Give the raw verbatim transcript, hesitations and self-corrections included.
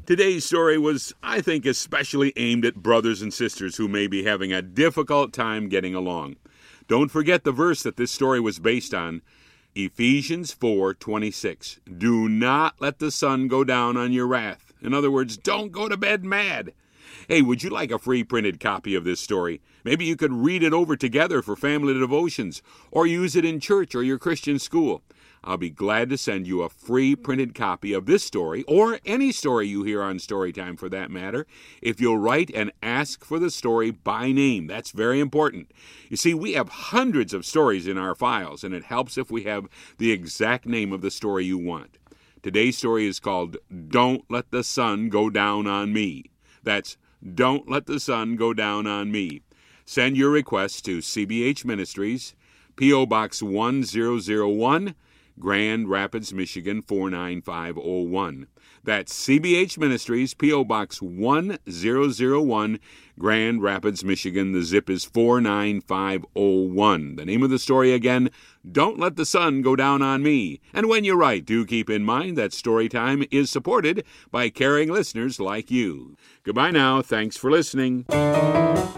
Today's story was, I think, especially aimed at brothers and sisters who may be having a difficult time getting along. Don't forget the verse that this story was based on, Ephesians four twenty-six. Do not let the sun go down on your wrath. In other words, don't go to bed mad. Hey, would you like a free printed copy of this story? Maybe you could read it over together for family devotions, or use it in church or your Christian school. I'll be glad to send you a free printed copy of this story, or any story you hear on Storytime for that matter, if you'll write and ask for the story by name. That's very important. You see, we have hundreds of stories in our files, and it helps if we have the exact name of the story you want. Today's story is called Don't Let the Sun Go Down on Me. That's Don't Let the Sun Go Down on Me. Send your request to C B H Ministries, P O Box one thousand one, Grand Rapids, Michigan four nine five oh one. That's C B H Ministries, P O Box one thousand one, Grand Rapids, Michigan. The zip is four nine five oh one. The name of the story again, Don't Let the Sun Go Down on Me. And when you write, do keep in mind that Storytime is supported by caring listeners like you. Goodbye now. Thanks for listening.